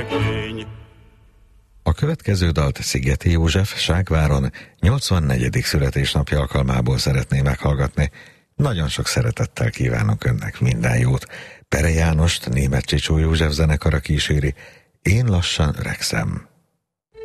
A következő dalt Szigeti József Ságváron 84. születésnapja alkalmából szeretné meghallgatni. Nagyon sok szeretettel kívánok önnek minden jót. Pere Jánost Németh Csicsó József zenekara kíséri. Én lassan öregszem.